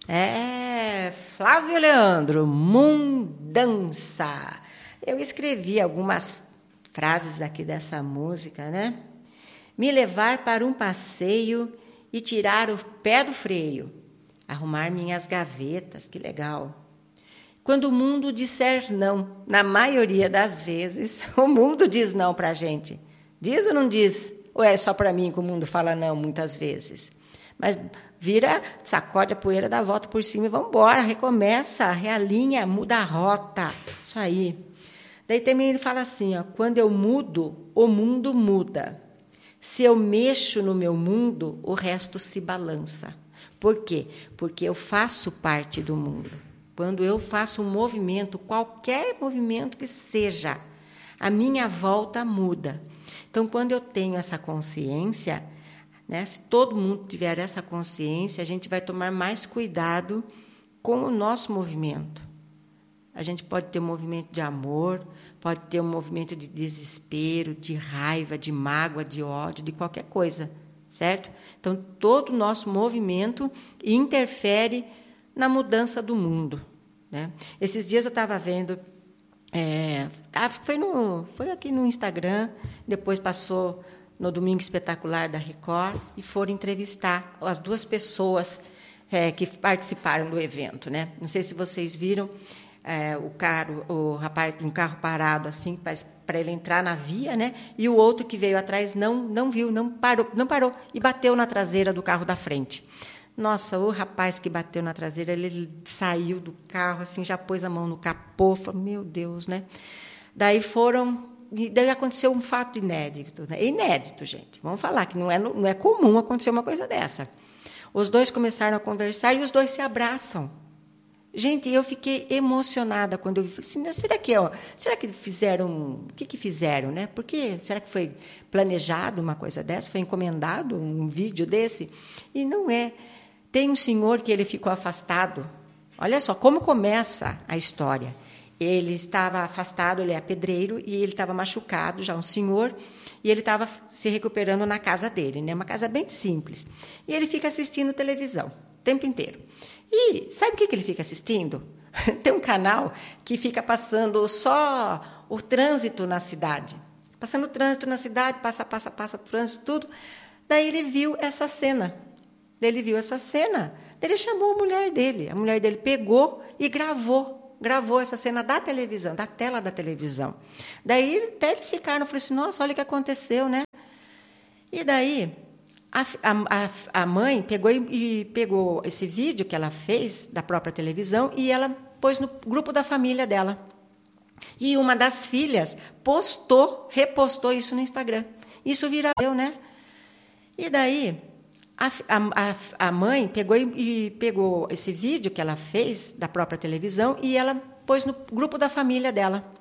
Flávio Leandro, Mundança. Eu escrevi algumas frases aqui dessa música, né? Me levar para um passeio e tirar o pé do freio. Arrumar minhas gavetas, que legal. Quando o mundo disser não, na maioria das vezes, o mundo diz não para a gente. Diz ou não diz? Ou é só para mim que o mundo fala não muitas vezes? Mas vira, sacode a poeira, dá a volta por cima e vamos embora, recomeça, realinha, muda a rota. Isso aí. Daí também ele fala assim, ó, quando eu mudo, o mundo muda. Se eu mexo no meu mundo, o resto se balança. Por quê? Porque eu faço parte do mundo. Quando eu faço um movimento, qualquer movimento que seja, a minha volta muda. Então, quando eu tenho essa consciência, né, se todo mundo tiver essa consciência, a gente vai tomar mais cuidado com o nosso movimento. A gente pode ter um movimento de amor, pode ter um movimento de desespero, de raiva, de mágoa, de ódio, de qualquer coisa, certo? Então, todo o nosso movimento interfere na mudança do mundo, né? Esses dias eu estava vendo, foi aqui no Instagram, depois passou no Domingo Espetacular da Record, e foram entrevistar as duas pessoas que participaram do evento, né? Não sei se vocês viram, o rapaz de um carro parado assim para ele entrar na via, né? E o outro que veio atrás não viu, não parou e bateu na traseira do carro da frente. Nossa, o rapaz que bateu na traseira, ele saiu do carro assim, já pôs a mão no capô, falou, meu Deus, né? Daí aconteceu um fato inédito, né? Inédito, gente. Vamos falar que não é comum acontecer uma coisa dessa. Os dois começaram a conversar e os dois se abraçam. Gente, eu fiquei emocionada quando eu vi. Falei assim, será que fizeram... O que fizeram, né? Será que foi planejado uma coisa dessa? Foi encomendado um vídeo desse? E não é. Tem um senhor que ele ficou afastado. Olha só como começa a história. Ele estava afastado, ele é pedreiro, e ele estava machucado, já um senhor, e ele estava se recuperando na casa dele, né? Uma casa bem simples. E ele fica assistindo televisão o tempo inteiro. E sabe o que ele fica assistindo? Tem um canal que fica passando só o trânsito na cidade. Passando o trânsito na cidade, passa o trânsito, tudo. Daí ele viu essa cena. Ele chamou a mulher dele. A mulher dele pegou e gravou essa cena da televisão, da tela da televisão. Daí até eles ficaram, falaram assim, nossa, olha o que aconteceu, né? E daí a mãe pegou esse vídeo que ela fez da própria televisão e ela pôs no grupo da família dela. E uma das filhas repostou isso no Instagram. Isso viralizou, né? E daí a mãe pegou esse vídeo que ela fez da própria televisão e ela pôs no grupo da família dela.